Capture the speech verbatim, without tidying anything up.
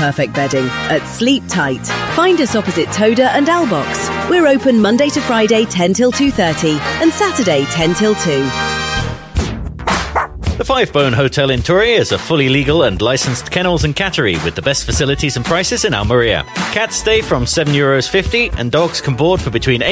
perfect bedding at Sleep Tight. Find us opposite Toda and Albox. We're open Monday to Friday ten till two thirty and Saturday ten till two. The Five Bone Hotel in Torre is a fully legal and licensed kennels and cattery with the best facilities and prices in Almeria. Cats stay from seven euros fifty and dogs can board for between eight